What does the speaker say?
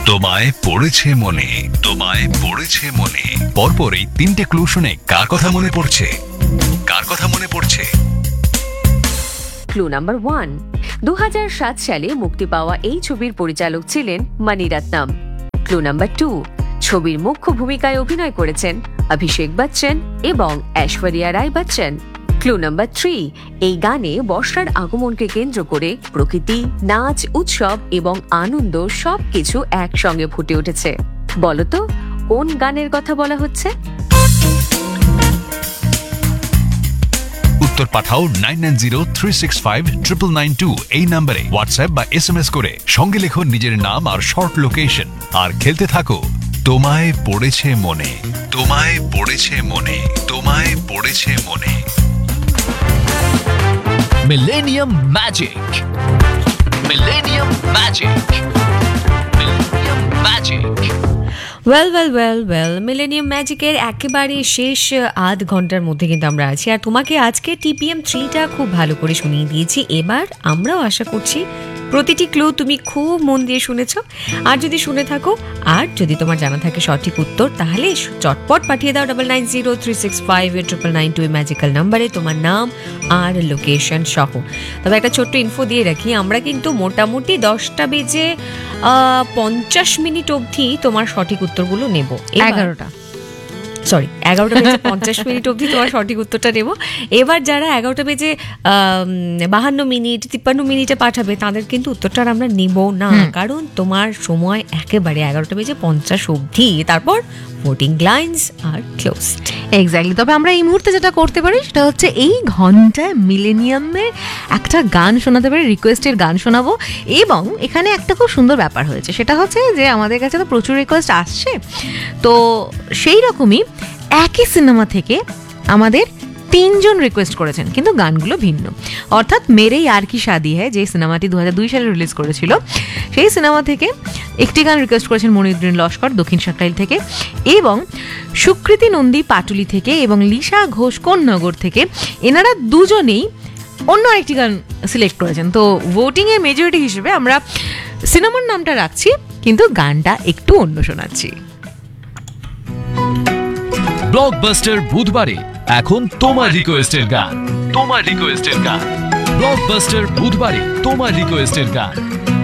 তোমায় পড়েছে মনে, তোমায় পড়েছে মনে। পরপরই তিনটে ক্লু শুনে কার কথা মনে পড়ছে? কার কথা মনে পড়ছে? ক্লু নাম্বার 1, 2007 সালে মুক্তি পাওয়া এই ছবির পরিচালক ছিলেন মণিরত্নম। ক্লু নাম্বার 2, ছবির মুখ্য ভূমিকায় অভিনয় করেছেন অভিষেক বচ্চন এবং ঐশ্বরিয়া রায় বচ্চন। ক্লু নাম্বার 3, এই গানে বর্ষার আগমনকে কেন্দ্র করে প্রকৃতি, নাচ, উৎসব এবং আনন্দ সবকিছু একসঙ্গে ফুটে উঠেছে। বলো তো কোন গানের কথা বলা হচ্ছে? উত্তর পাঠাও 9903659992 এই নম্বরে হোয়াটসঅ্যাপ বা SMS করে। সঙ্গে লেখো নিজের নাম আর শর্ট লোকেশন। আর খেলতে থাকো তোমায় পড়েছে মনে, তোমায় পড়েছে মনে, তোমায় পড়েছে মনে। Millennium Magic. Millennium Magic. Millennium Magic. Well millennium ম্যাজিকের একেবারে শেষ আধ ঘন্টার মধ্যে কিন্তু আমরা আছি, আর তোমাকে আজকে TPM 3টা খুব ভালো করে শুনিয়ে দিয়েছি। এবার আমরাও আশা করছি প্রতিটি ক্লু তুমি খুব মন দিয়ে শুনেছ। আর যদি শুনে থাকো, আর যদি তোমার জানা থাকে সঠিক উত্তর, তাহলে চটপট পাঠিয়ে দাও 9903658992 ম্যাজিক্যাল নাম্বারে তোমার নাম আর লোকেশন সহ। তবে একটা ছোট্ট ইনফো দিয়ে রাখি, আমরা কিন্তু মোটামুটি 10টা বেজে 50 মিনিট অবধি তোমার সঠিক উত্তরগুলো নেব। 11টা বেজে 50 মিনিট অবধি তোমার সঠিক উত্তরটা নেব। এবার যারা 11টা বেজে 52 মিনিট 53 মিনিটে পাঠাবে, তাদের কিন্তু উত্তরটা আমরা নেব না, কারণ তোমার সময় একেবারে 11টা বেজে 50 অবধি। তারপর ভোটিং লাইনস আর ক্লোজড। এক্স্যাক্টলি। তবে আমরা এই মুহূর্তে যেটা করতে পারি সেটা হচ্ছে এই ঘন্টায় মিলেনিয়ামের একটা গান শোনাতে পারি, রিকোয়েস্টের গান শোনাবো। এবং এখানে একটা খুব সুন্দর ব্যাপার হয়েছে, সেটা হচ্ছে যে আমাদের কাছে তো প্রচুর রিকোয়েস্ট আসছে, তো সেই রকমই একই সিনেমা থেকে আমাদের 3 জন রিকোয়েস্ট করেছেন, কিন্তু গানগুলো ভিন্ন। অর্থাৎ মেরে ইয়ার কি শাদি হ্যায়, যে সিনেমাটি 2002 সালে রিলিজ করেছিল, সেই সিনেমা থেকে একটি গান রিকোয়েস্ট করেছেন মনিউদ্দিন লস্কর দক্ষিণ সাকরাইল থেকে, এবং সুকৃতি নন্দী পাটুলি থেকে, এবং লিসা ঘোষ কোন্নগর থেকে। এনারা দুজনেই অন্য আরেকটি গান সিলেক্ট করেছেন। তো ভোটিংয়ের মেজরিটি হিসেবে আমরা সিনেমার নামটা রাখছি, কিন্তু গানটা একটু অন্য শোনাচ্ছি। ব্লকবাস্টার বুধবারে এখন তোমার রিকোয়েস্টের গান, তোমার রিকোয়েস্টের গান। ব্লকবাস্টার বুধবারে তোমার রিকোয়েস্টের গান।